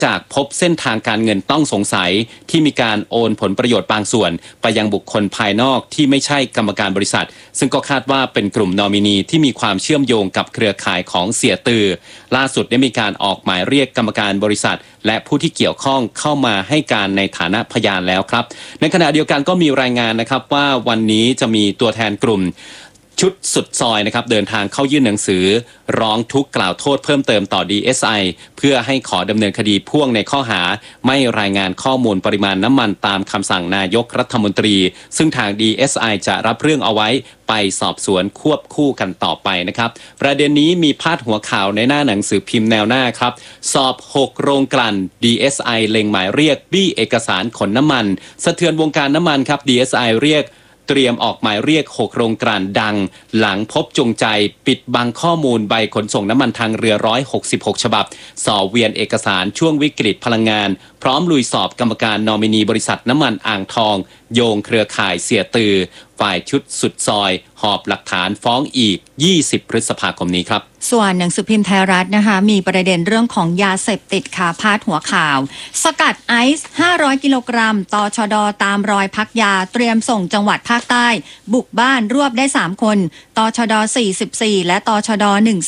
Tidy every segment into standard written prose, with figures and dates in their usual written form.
จากพบเส้นทางการเงินต้องสงสัยที่มีการโอนผลประโยชน์บางส่วนไปยังบุคคลภายนอกที่ไม่ใช่กรรมการบริษัทซึ่งก็คาดว่าเป็นกลุ่มนอมินีที่มีความเชื่อมโยงกับเครือข่ายของเสียตือล่าสุดได้มีการออกหมายเรียกกรรมการบริษัทและผู้ที่เกี่ยวข้องเข้ามาให้การในฐานะพยานแล้วครับในขณะเดียวกันก็มีรายงานนะครับว่าวันนี้จะมีตัวแทนกลุ่มชุดสุดซอยนะครับเดินทางเข้ายื่นหนังสือร้องทุกข์กล่าวโทษเพิ่มเติมต่อ DSI เพื่อให้ขอดำเนินคดีพ่วงในข้อหาไม่รายงานข้อมูลปริมาณน้ำมันตามคำสั่งนายกรัฐมนตรีซึ่งทาง DSI จะรับเรื่องเอาไว้ไปสอบสวนควบคู่กันต่อไปนะครับประเด็นนี้มีพาดหัวข่าวในหน้าหนังสือพิมพ์แนวหน้าครับสอบ6โรงกลั่น DSI เล็งหมายเรียกบี้เอกสารขนน้ำมันสะเทือนวงการน้ำมันครับ DSI เรียกเตรียมออกหมายเรียก6โรงกลั่นดังหลังพบจงใจปิดบังข้อมูลใบขนส่งน้ำมันทางเรือ166ฉบับสอบเวียนเอกสารช่วงวิกฤตพลังงานพร้อมลุยสอบกรรมการนอมินีบริษัทน้ำมันอ่างทองโยงเครือข่ายเสียตือฝ่ายชุดสุดซอยหอบหลักฐานฟ้องอีก20พฤษภาคมนี้ครับส่วนหนังสือพิมพ์ไทยรัฐนะคะมีประเด็นเรื่องของยาเสพติดค่ะพาดหัวข่าวสกัดไอซ์500กิโลกรัมตชด.ตามรอยพักยาเตรียมส่งจังหวัดภาคใต้บุกบ้านรวบได้3คนตชด44และตชด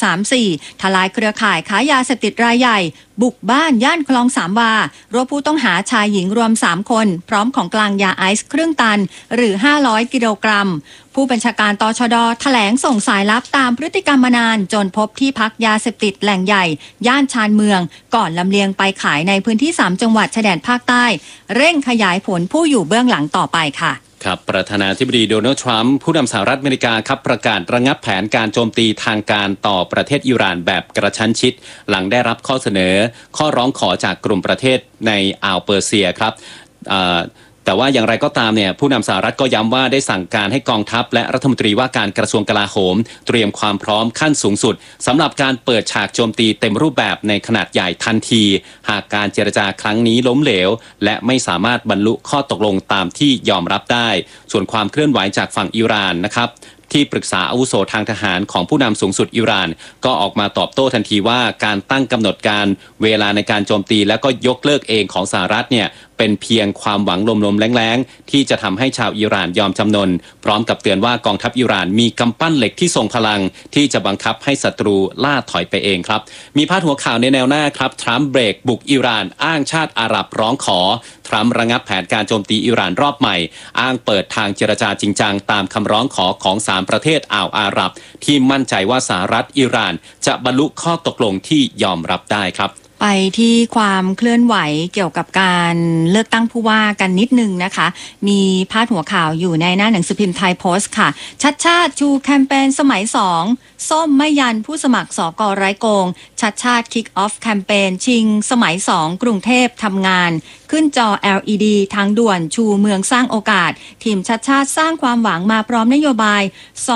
134ทลายเครือข่ายค้ายาเสพติดรายใหญ่บุกบ้านย่านคลองสามวารวบผู้ต้องหาชายหญิงรวม3คนพร้อมของกลางยาไอซ์ครึ่งตันหรือ500กิโลกรัมผู้บัญชาการตชด.แถลงส่งสายลับตามพฤติกรรมมานานจนพบที่พักยาเสพติดแหล่งใหญ่ย่านชานเมืองก่อนลำเลียงไปขายในพื้นที่3จังหวัดชายแดนภาคใต้เร่งขยายผลผู้อยู่เบื้องหลังต่อไปค่ะครับประธานาธิบดีโดนัลด์ทรัมป์ผู้นำสหรัฐอเมริกาครับประกาศระงับแผนการโจมตีทางการต่อประเทศอิหร่านแบบกระชั้นชิดหลังได้รับข้อเสนอข้อร้องขอจากกลุ่มประเทศในอ่าวเปอร์เซียครับแต่ว่าอย่างไรก็ตามเนี่ยผู้นำสหรัฐก็ย้ำว่าได้สั่งการให้กองทัพและรัฐมนตรีว่าการกระทรวงกลาโหมเตรียมความพร้อมขั้นสูงสุดสำหรับการเปิดฉากโจมตีเต็มรูปแบบในขนาดใหญ่ทันทีหากการเจรจาครั้งนี้ล้มเหลวและไม่สามารถบรรลุข้อตกลงตามที่ยอมรับได้ส่วนความเคลื่อนไหวจากฝั่งอิหร่านนะครับที่ปรึกษาอาวุโสทางทหารของผู้นำสูงสุดอิหร่านก็ออกมาตอบโต้ทันทีว่าการตั้งกำหนดการเวลาในการโจมตีและก็ยกเลิกเองของสหรัฐเนี่ยเป็นเพียงความหวังลมๆแรงๆที่จะทำให้ชาวอิหร่านยอมจำนนพร้อมกับเตือนว่ากองทัพอิหร่านมีกำปั้นเหล็กที่ทรงพลังที่จะบังคับให้ศัตรูล่าถอยไปเองครับมีพาดหัวข่าวในแนวหน้าครับทรัมป์เบรกบุกอิหร่านอ้างชาติอาหรับร้องขอทรัมป์ระงับแผนการโจมตีอิหร่านรอบใหม่อ้างเปิดทางเจรจาจริงจังตามคำร้องขอของ3ประเทศอ่าวอาหรับที่มั่นใจว่าสหรัฐอิหร่านจะบรรลุข้อตกลงที่ยอมรับได้ครับไปที่ความเคลื่อนไหวเกี่ยวกับการเลือกตั้งผู้ว่ากันนิดนึงนะคะมีพาดหัวข่าวอยู่ในหน้าหนังสือพิมพ์ไทยโพสต์ค่ะชัดชาติชูแคมเปญสมัย2ส้มไม่ยันผู้สมัครสก.ไร้โกงชัดชาติคิกออฟแคมเปญชิงสมัย2กรุงเทพทำงานขึ้นจอ LED ทางด่วนชูเมืองสร้างโอกาสทีมชัดชาติสร้างความหวังมาพร้อมนโยบาย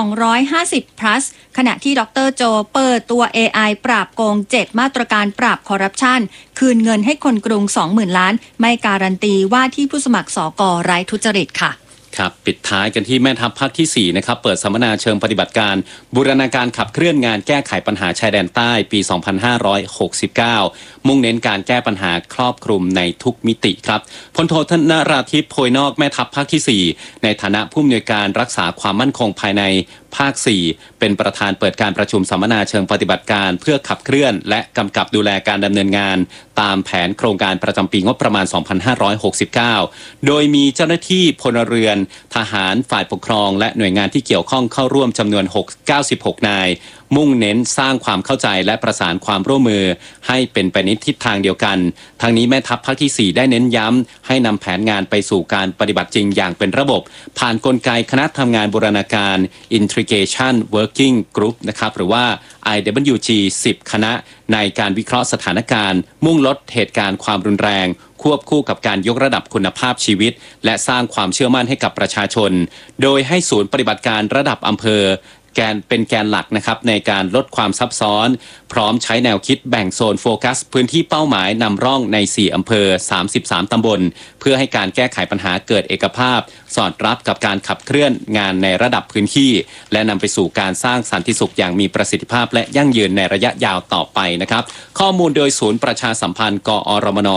250 plus ขณะที่ดร.โจเปิดตัว AI ปราบโกง7มาตรการปราบคอร์รัปชันคืนเงินให้คนกรุง 20,000 ล้านไม่การันตีว่าที่ผู้สมัครสก.ไร้ทุจริตค่ะครับปิดท้ายกันที่แม่ทัพภาคที่4นะครับเปิดสัมมนาเชิงปฏิบัติการบูรณาการขับเคลื่อนงานแก้ไขปัญหาชายแดนใต้ปี 2569 มุ่งเน้นการแก้ปัญหาครอบคลุมในทุกมิติครับพลโทธนราธิปโพยนอกแม่ทัพภาคที่4ในฐานะผู้อำนวยการรักษาความมั่นคงภายในภาค4เป็นประธานเปิดการประชุมสัมมนาเชิงปฏิบัติการเพื่อขับเคลื่อนและกำกับดูแลการดำเนินงานตามแผนโครงการประจำปีงบประมาณ 2569 โดยมีเจ้าหน้าที่พลเรือนทหารฝ่ายปกครองและหน่วยงานที่เกี่ยวข้องเข้าร่วมจำนวน96 นายมุ่งเน้นสร้างความเข้าใจและประสานความร่วมมือให้เป็นไปในทิศทางเดียวกันทางนี้แม่ทัพภาคที่4ได้เน้นย้ำให้นำแผนงานไปสู่การปฏิบัติจริงอย่างเป็นระบบผ่านกลไกคณะทำงานบูรณาการ Integration Working Group นะครับหรือว่า IWG 10 คณะในการวิเคราะห์สถานการณ์มุ่งลดเหตุการณ์ความรุนแรงควบคู่กับการยกระดับคุณภาพชีวิตและสร้างความเชื่อมั่นให้กับประชาชนโดยให้ศูนย์ปฏิบัติการระดับอำเภอเป็นแกนหลักนะครับในการลดความซับซ้อนพร้อมใช้แนวคิดแบ่งโซนโฟกัสพื้นที่เป้าหมายนำร่องใน 4 อำเภอ 33 ตำบลเพื่อให้การแก้ไขปัญหาเกิดเอกภาพสอดรับกับการขับเคลื่อนงานในระดับพื้นที่และนำไปสู่การสร้างสันติสุขอย่างมีประสิทธิภาพและยั่งยืนในระยะยาวต่อไปนะครับข้อมูลโดยศูนย์ประชาสัมพันธ์กอรมน